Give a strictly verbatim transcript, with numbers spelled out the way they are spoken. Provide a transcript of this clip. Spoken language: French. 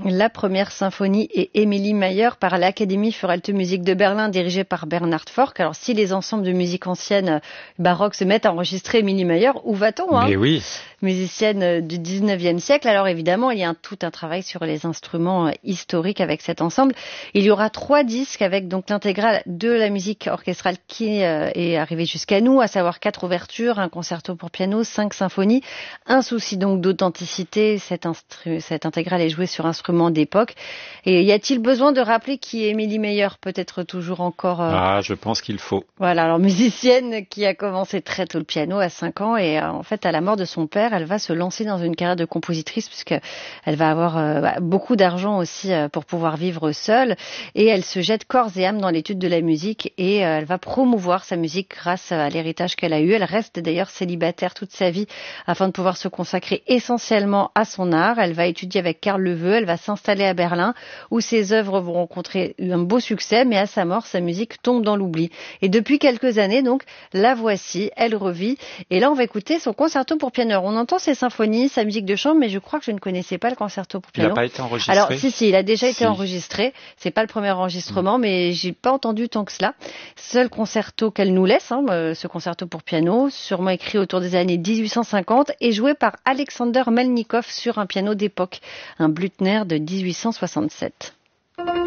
la première symphonie et Emilie Mayer par l'Académie für Alte Musik de Berlin dirigée par Bernhard Forck. Alors si les ensembles de musique ancienne baroque se mettent à enregistrer Emilie Mayer, où va-t-on hein Mais oui. Musicienne du dix-neuvième siècle. Alors évidemment, il y a un, tout un travail sur les instruments historiques avec cet ensemble. Il y aura trois disques avec donc l'intégrale de la musique orchestrale qui euh, est arrivée jusqu'à nous, à savoir quatre ouvertures, un concerto pour piano, cinq symphonies. Un souci donc d'authenticité, cette, instru- cette intégrale est jouée sur instrument d'époque. Et y a-t-il besoin de rappeler qui est Emilie Mayer, peut-être toujours encore euh... Ah, je pense qu'il faut. Voilà, alors musicienne qui a commencé très tôt le piano à cinq ans et euh, en fait à la mort de son père, elle va se lancer dans une carrière de compositrice puisque elle va avoir euh, bah, beaucoup d'argent aussi euh, pour pouvoir vivre seule et elle se jette corps et âme dans l'étude de la musique et euh, elle va promouvoir sa musique grâce à l'héritage qu'elle a eu. Elle reste d'ailleurs célibataire toute sa vie afin de pouvoir se consacrer essentiellement à son art. Elle va étudier avec Karl Löwe, elle va s'installer à Berlin où ses œuvres vont rencontrer un beau succès, mais à sa mort, sa musique tombe dans l'oubli. Et depuis quelques années, donc, la voici, elle revit. Et là, on va écouter son concerto pour piano. On entend ses symphonies, sa musique de chambre, mais je crois que je ne connaissais pas le concerto pour piano. Il n'a pas été enregistré. Alors, si, si, il a déjà si. été enregistré. C'est pas le premier enregistrement, mmh. mais j'ai pas entendu tant que cela. Seul concerto qu'elle nous laisse, hein, ce concerto pour piano, sûrement écrit autour des années dix-huit cent cinquante et joué par Alexander Melnikov sur un piano d'époque, un Blüthner de dix-huit cent soixante-sept.